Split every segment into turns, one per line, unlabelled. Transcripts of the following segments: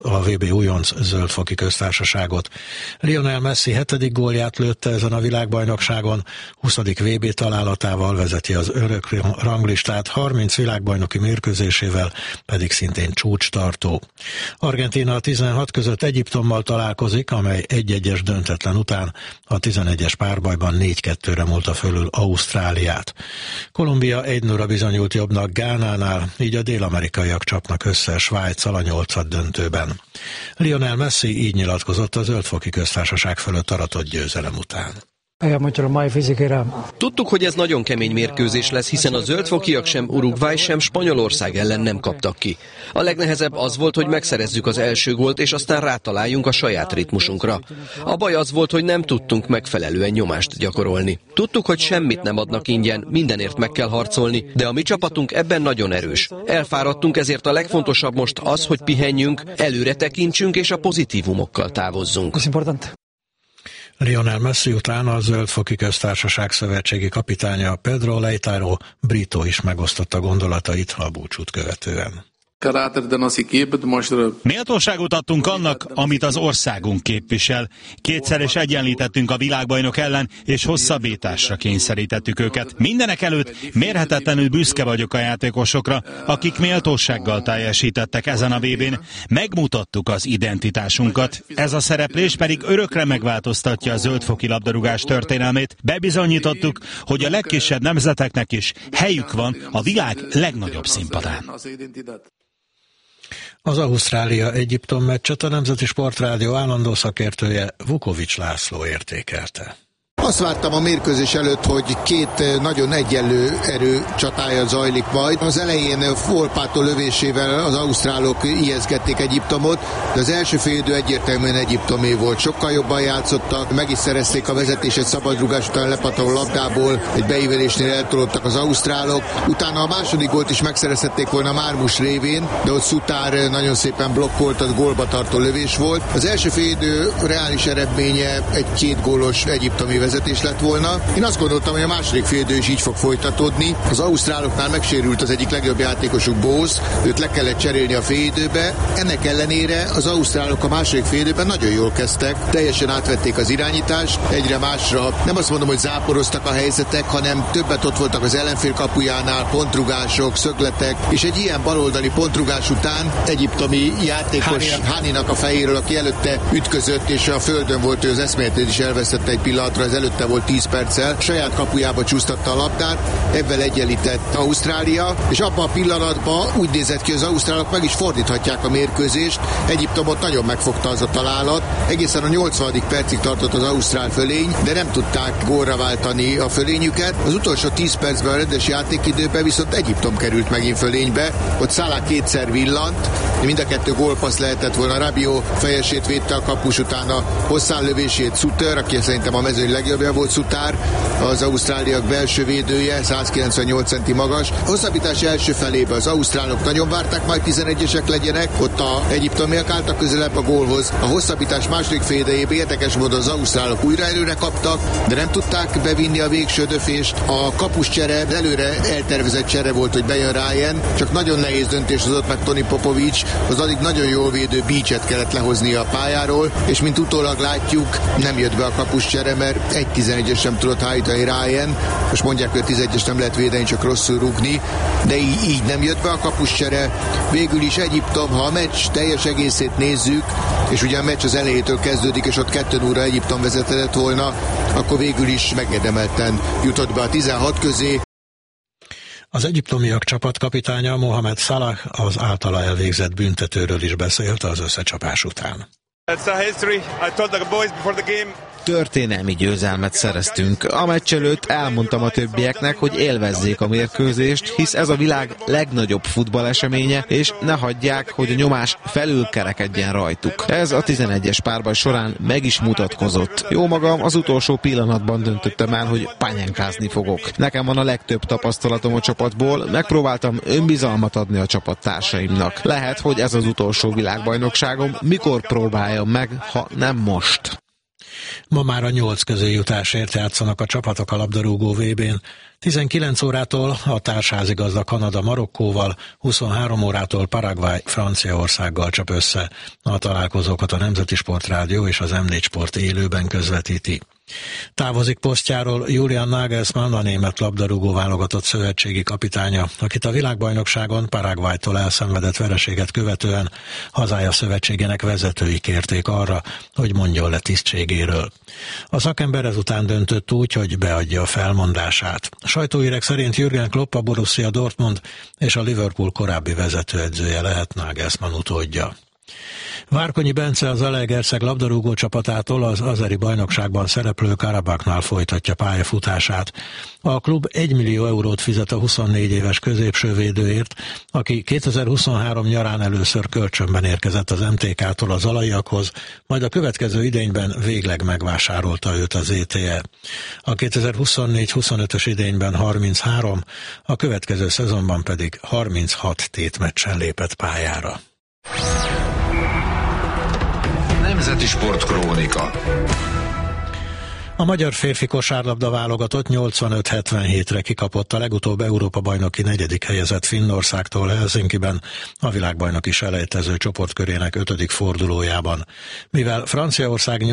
a VB újonc Zöld-foki köztársaságot. Lionel Messi 7. gólját lőtte ezen a világbajnokságon, 20. VB találatával vezeti az örök ranglistát, 30 világbajnoki mérkőzésével pedig szintén csúcstartó. Argentína a 16 között Egyiptommal találkozik, amely 1-1-es döntetlen után a 11-es párbajban 4-2-re múlta fölül Ausztráliát. Kolumbia 1-0-ra bizonyult jobbnak Gánánál, így a dél-amerikaiak csapnak össze Svájccal a 8. döntőben. Lionel Messi így nyilatkozott a Zöld-foki köztársaság fölött aratott győzelem után.
Tudtuk, hogy ez nagyon kemény mérkőzés lesz, hiszen a zöldfokiak sem Uruguay, sem Spanyolország ellen nem kaptak ki. A legnehezebb az volt, hogy megszerezzük az első gólt, és aztán rátaláljunk a saját ritmusunkra. A baj az volt, hogy nem tudtunk megfelelően nyomást gyakorolni. Tudtuk, hogy semmit nem adnak ingyen, mindenért meg kell harcolni, de a mi csapatunk ebben nagyon erős. Elfáradtunk, ezért a legfontosabb most az, hogy pihenjünk, előre tekintsünk és a pozitívumokkal távozzunk.
Lionel Messi után a Zöld-foki köztársaság szövetségi kapitánya Pedro Leitao Brito is megosztotta gondolatait a búcsút követően.
Méltóságot adtunk annak, amit az országunk képvisel. Kétszer is egyenlítettünk a világbajnok ellen, és hosszabbításra kényszerítettük őket. Mindenek előtt mérhetetlenül büszke vagyok a játékosokra, akik méltósággal teljesítettek ezen a VB-n. Megmutattuk az identitásunkat. Ez a szereplés pedig örökre megváltoztatja a zöldfoki labdarúgás történelmét. Bebizonyítottuk, hogy a legkisebb nemzeteknek is helyük van a világ legnagyobb színpadán.
Az Ausztrália-Egyiptom meccset a Nemzeti Sportrádió állandó szakértője Vukovics László értékelte.
Azt vártam a mérkőzés előtt, hogy két nagyon egyenlő erő csatája zajlik majd. Az elején Volpato lövésével az ausztrálok ijeszgették Egyiptomot, de az első félidő egyértelműen egyiptomé volt. Sokkal jobban játszottak, meg is szerezték a vezetést szabadrugás után lepatoló labdából, egy beívelésnél eltolódtak az ausztrálok. Utána a második gólt is megszerezhették volna Mármus révén, de ott Szutár nagyon szépen blokkolt, az gólba tartó lövés volt. Az első félidő reális eredménye egy 2 gólos egyiptomi vezetés lett volna. Én azt gondoltam, hogy a második félidő is így fog folytatódni. Az ausztráloknál megsérült az egyik legjobb játékosuk, Bose, őt le kellett cserélni a félidőbe. Ennek ellenére az ausztrálok a második félidőben nagyon jól kezdtek, teljesen átvették az irányítást, egyre másra. Nem azt mondom, hogy záporoztak a helyzetek, hanem többet ott voltak az ellenfél kapujánál, pontrugások, szögletek, és egy ilyen baloldali pontrugás után egyiptomi játékos Haninak a fejéről, aki előtte ütközött, és a földön volt, ő az eszméletét is elvesztette egy pillanatra, ez előtte volt 10 perccel, saját kapujába csúsztatta a labdát, ebben egyenlített Ausztrália, és abban a pillanatban úgy nézett ki, az ausztrálok meg is fordíthatják a mérkőzést. Egyiptomot nagyon megfogta az a találat, egészen a 80. percig tartott az ausztrál fölény, de nem tudták gólra váltani a fölényüket. Az utolsó 10 percben a rendes játékidőben viszont Egyiptom került megint fölénybe, ott Salah kétszer villant, mind a 2 gólpassz lehetett volna. Rabiot fejesét védte a kapus, utána hosszán lövését Suter, aki szerintem a mezőny legjobbja volt, Szutár, az ausztráliak belső védője, 198 centi magas. A hosszabbítás első felébe az ausztrálok nagyon várták, majd 11-esek legyenek, ott a egyiptomiak álltak közelebb a gólhoz. A hosszabbítás második félidejében érdekes módon az ausztrálok újra előre kaptak, de nem tudták bevinni a végső döfést. A kapus csere, előre eltervezett csere volt, hogy bejön Ryan, csak nagyon nehéz döntés hozott meg Toni Popovics, az addig nagyon jól védő Beachet kellett lehozni a pályáról, és mint utólag látjuk, nem jött be a kapus csere, mert egy 11-es sem tudott hajtani Ryan. Most mondják, hogy a 11-es nem lehet védeni, csak rosszul rúgni, de így nem jött be a kapuscsere. Végül is Egyiptom, ha a meccs teljes egészét nézzük, és ugye a meccs az elejétől kezdődik, és ott 2-0-ra Egyiptom vezetett volna, akkor végül is megérdemelten jutott be a 16 közé.
Az egyiptomiak csapatkapitánya Mohamed Salah az általa elvégzett büntetőről is beszélt az összecsapás után.
Történelmi győzelmet szereztünk. A meccs előtt elmondtam a többieknek, hogy élvezzék a mérkőzést, hisz ez a világ legnagyobb futballeseménye, és ne hagyják, hogy a nyomás felülkerekedjen rajtuk. Ez a 11-es párbaj során meg is mutatkozott. Jó magam, az utolsó pillanatban döntöttem el, hogy pányánkázni fogok. Nekem van a legtöbb tapasztalatom a csapatból, megpróbáltam önbizalmat adni a csapattársaimnak. Lehet, hogy ez az utolsó világbajnokságom, mikor próbáljam meg, ha nem most.
Ma már a 8 közéjutásért játszanak a csapatok a labdarúgó VB-n. 19 órától a társházigazda Kanada Marokkóval, 23 órától Paraguay Franciaországgal csap össze. A találkozókat a Nemzeti Sportrádió és az M4 Sport élőben közvetíti. Távozik posztjáról Julian Nagelsmann, a német labdarúgó válogatott szövetségi kapitánya, akit a világbajnokságon Paraguaytól elszenvedett vereséget követően hazája szövetségének vezetői kérték arra, hogy mondjon le tisztségéről. A szakember ezután döntött úgy, hogy beadja a felmondását. Sajtóhírek szerint Jürgen Klopp, a Borussia Dortmund és a Liverpool korábbi vezetőedzője lehet Nagelsmann utódja. Várkonyi Bence az Zalaegerszeg labdarúgó csapatától az azeri bajnokságban szereplő Karabakhnál folytatja pályafutását. A klub 1 millió eurót fizet a 24 éves középsővédőért, aki 2023 nyarán először kölcsönben érkezett az MTK-tól a zalaiakhoz, majd a következő idényben végleg megvásárolta őt az ETE. A 2024-25-ös idényben 33, a következő szezonban pedig 36 tétmeccsen lépett pályára.
Nemzeti Sportkrónika.
A magyar férfi kosárlabda válogatott 85-77-re kikapott a legutóbb Európa-bajnoki 4. helyezett Finnországtól Helsinkiben a világbajnoki selejtező csoportkörének 5. fordulójában. Mivel Franciaország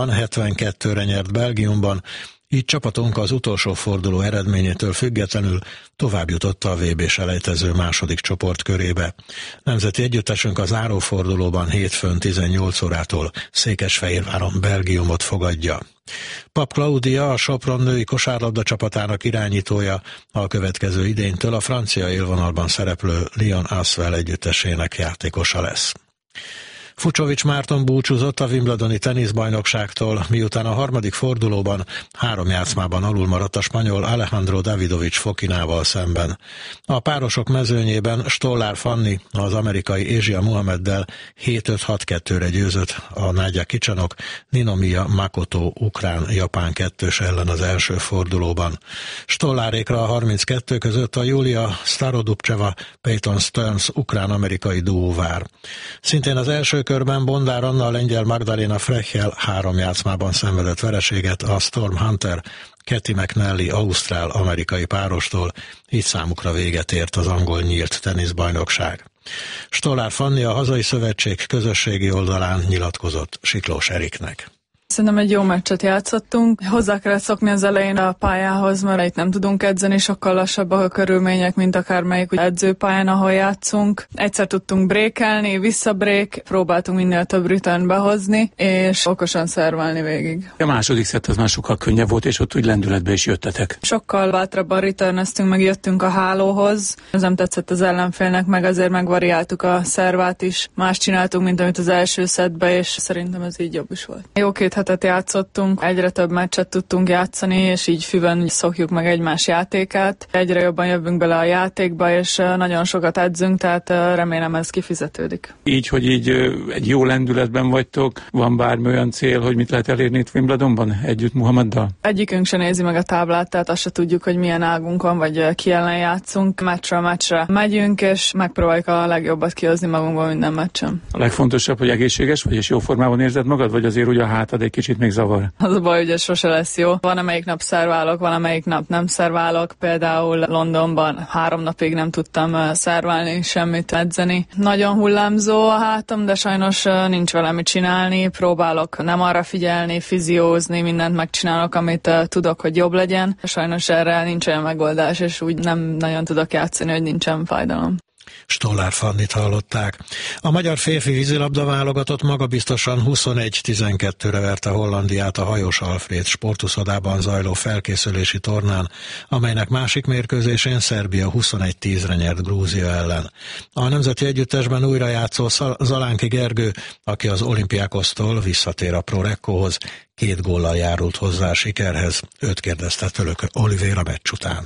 80-72-re nyert Belgiumban, így csapatunk az utolsó forduló eredményétől függetlenül tovább jutott a VB selejtező második csoportkörébe. Nemzeti együttesünk az zárófordulóban hétfőn 18 órától Székesfehérváron Belgiumot fogadja. Pap Klaudia, a Sopron női kosárlabda csapatának irányítója, a következő idénytől a francia élvonalban szereplő Lyon Asvel együttesének játékosa lesz. Fucsovics Márton búcsúzott a Wimbledoni teniszbajnokságtól, miután a harmadik fordulóban 3 játszmában alul maradt a spanyol Alejandro Davidovich Fokinával szemben. A párosok mezőnyében Stollár Fanni az amerikai Asia Muhammeddel 7-5-6-2-re győzött, a Nádja Kicsanok Ninomiya Makoto ukrán-japán kettős ellen az első fordulóban. Stollárékra a 32 között a Julia Starodubcseva Peyton Stearns ukrán-amerikai duó vár. Szintén az első körben Bondár Anna a lengyel Magdalena Frechel 3 játszmában szenvedett vereséget a Storm Hunter Kathy McNally ausztrál-amerikai párostól, így számukra véget ért az angol nyílt teniszbajnokság. Stollár Fanni a hazai szövetség közösségi oldalán nyilatkozott Siklós Eriknek.
Szerintem egy jó meccset játszottunk. Hozzá kellett szokni az elején a pályához, mert itt nem tudunk edzeni, sokkal lassabbak a körülmények, mint akármelyik edzőpályán, ahol játszunk. Egyszer tudtunk brékelni, visszabrék, próbáltunk minél több return behozni, és okosan szerválni végig.
A második szett az már sokkal könnyebb volt, és ott úgy lendületbe is jöttetek.
Sokkal bátrabban returneztünk, meg jöttünk a hálóhoz. Ez nem tetszett az ellenfélnek, meg azért megvariáltuk a szervát is. Más csináltunk, mint amit az első szettbe, és szerintem ez így jobb is volt. Jó 2 hetet játszottunk, egyre több meccset tudtunk játszani, és így füven szokjuk meg egymás játékát. Egyre jobban jövünk bele a játékba, és nagyon sokat edzünk, tehát remélem ez kifizetődik.
Így, hogy így egy jó lendületben vagytok, van bármi olyan cél, hogy mit lehet elérni itt Wimbledonban együtt Muhammeddal?
Egyikünk se nézi meg a táblát, tehát azt se tudjuk, hogy milyen águnk van, vagy ki ellen játszunk. Meccsről meccsre megyünk, és megpróbáljuk a legjobbat kihozni magunkból minden meccsen.
A legfontosabb, hogy egészséges vagy, és jó formában érzed magad, vagy azért ugye a hátad egy kicsit még zavar?
Az a baj, hogy ez sose lesz jó. Van, amelyik nap szerválok, van, amelyik nap nem szerválok. Például Londonban 3 napig nem tudtam szerválni, semmit edzeni. Nagyon hullámzó a hátam, de sajnos nincs vele mit csinálni. Próbálok nem arra figyelni, fiziózni, mindent megcsinálok, amit tudok, hogy jobb legyen. Sajnos erre nincs olyan megoldás, és úgy nem nagyon tudok játszani, hogy nincsen fájdalom.
Stollár Fannit hallották. A magyar férfi vízilabda válogatott magabiztosan 21-12-re verte Hollandiát a Hajós Alfréd sportuszodában zajló felkészülési tornán, amelynek másik mérkőzésén Szerbia 21-10-re nyert Grúzia ellen. A nemzeti együttesben újra játszó Zalánki Gergő, aki az Olympiákosztól visszatér a Pro Reccohoz, 2 góllal járult hozzá a sikerhez, őt kérdezte Tölök Olivér a meccs után.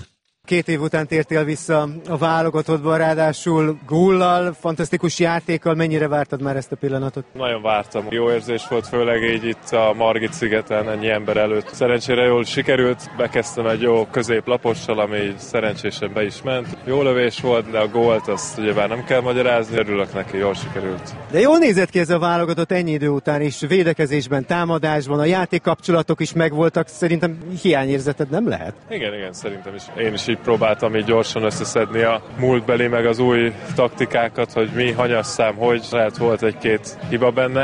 2 év után tértél vissza a válogatottban, ráadásul góllal, fantasztikus játékkal. Mennyire vártad már ezt a pillanatot?
Nagyon vártam. Jó érzés volt, főleg így itt a Margit-szigeten ennyi ember előtt. Szerencsére jól sikerült, bekezdtem egy jó középlapossal, ami szerencsésen be is ment. Jó lövés volt, de a gólt azt ugyebár nem kell magyarázni, örülök neki, jól sikerült.
De jól nézett ki ez a válogatott ennyi idő után is, védekezésben, támadásban, a játékkapcsolatok is megvoltak, szerintem hiányérzeted nem lehet?
Igen, szerintem is. Én is így próbáltam így gyorsan összeszedni a múltbeli meg az új taktikákat, hogy mi, hanyasszám, hogy lehet volt egy-két hiba benne.